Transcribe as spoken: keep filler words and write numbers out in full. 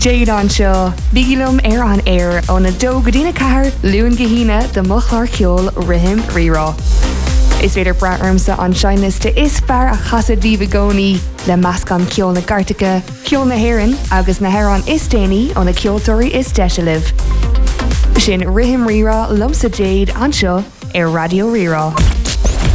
Jade anseo, bigilum ar an air on a do godina car, luan gahina the muchlar kiol rihim rira. Is veder braarmsa an shynliste is far a chasa divagoni, le maskan kiol na gartica, kiol na heron, agus na heron is dani on a kioltori is deshaliv. Shin rihim rira lumsa Jade anseo ar Radio Rira.